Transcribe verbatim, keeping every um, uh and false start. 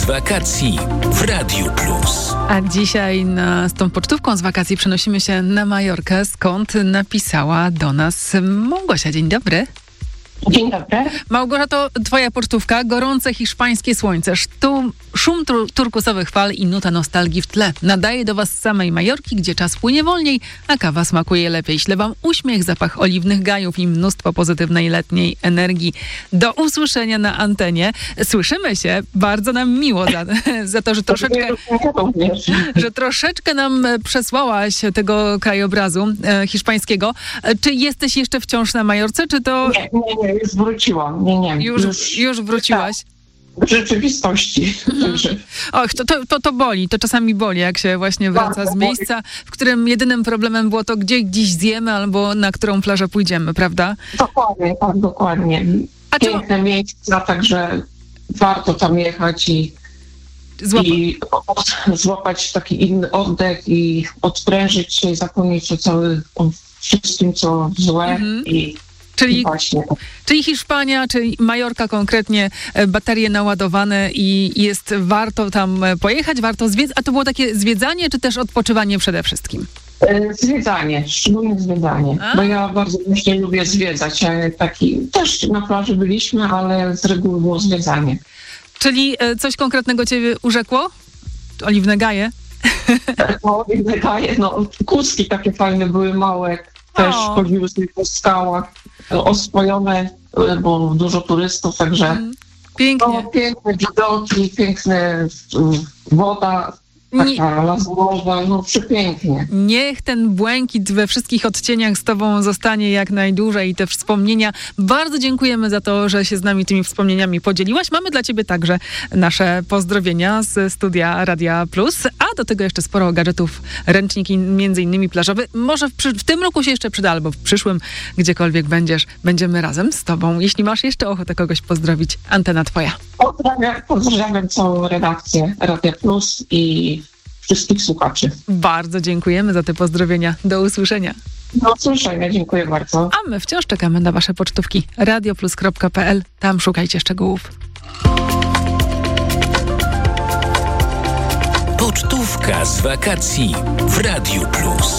wakacji w Radiu Plus. A dzisiaj na, z tą pocztówką z wakacji przenosimy się na Majorkę, skąd napisała do nas Małgosia. Dzień dobry. Dzień dobry. Małgorzato, twoja pocztówka, gorące hiszpańskie słońce, sztum, szum tur- turkusowych fal i nuta nostalgii w tle. Nadaje do was z samej Majorki, gdzie czas płynie wolniej, a kawa smakuje lepiej. Ślę wam uśmiech, zapach oliwnych gajów i mnóstwo pozytywnej letniej energii. Do usłyszenia na antenie. Słyszymy się, bardzo nam miło za, za to, że troszeczkę, że troszeczkę nam przesłałaś tego krajobrazu e, hiszpańskiego. Czy jesteś jeszcze wciąż na Majorce, czy to... Nie, nie, nie, już wróciłam. Nie, nie. Już, już, już wróciłaś? Tak, w rzeczywistości. Mhm. Och, to, to, to, to boli, to czasami boli, jak się właśnie wraca z miejsca, w którym jedynym problemem było to, gdzie dziś zjemy albo na którą plażę pójdziemy, prawda? Dokładnie, tak, dokładnie. A Piękne czy... miejsca, także warto tam jechać i, Złap... i od, złapać taki inny oddech i odprężyć się i zapomnieć o całym, o wszystkim, co złe mhm. i Czyli, czyli Hiszpania, czyli Majorka konkretnie, baterie naładowane i jest warto tam pojechać, warto zwiedzać. A to było takie zwiedzanie, czy też odpoczywanie przede wszystkim? Zwiedzanie, szczególnie zwiedzanie. A? Bo ja bardzo właśnie lubię zwiedzać. Taki, też na plaży byliśmy, ale z reguły było zwiedzanie. Czyli coś konkretnego cię urzekło? Oliwne gaje? No, oliwne gaje, no kuski takie fajne były, małe. Też o. chodziły sobie po skałach, oswojone, bo dużo turystów, także pięknie. No, piękne widoki, piękne woda, taka lazurowa, no przepięknie. Niech ten błękit we wszystkich odcieniach z tobą zostanie jak najdłużej i te wspomnienia. Bardzo dziękujemy za to, że się z nami tymi wspomnieniami podzieliłaś. Mamy dla ciebie także nasze pozdrowienia z studia Radia Plus, a do tego jeszcze sporo gadżetów, ręczniki między innymi plażowe. Może w, przy, w tym roku się jeszcze przyda, albo w przyszłym, gdziekolwiek będziesz, będziemy razem z tobą. Jeśli masz jeszcze ochotę kogoś pozdrowić, antena twoja. Pozdrawiam, pozdrawiam całą redakcję Radia Plus i wszystkich słuchaczy. Bardzo dziękujemy za te pozdrowienia. Do usłyszenia. Do usłyszenia, dziękuję bardzo. A my wciąż czekamy na wasze pocztówki. radioplus kropka p l. Tam szukajcie szczegółów. Pocztówka z wakacji w Radiu Plus.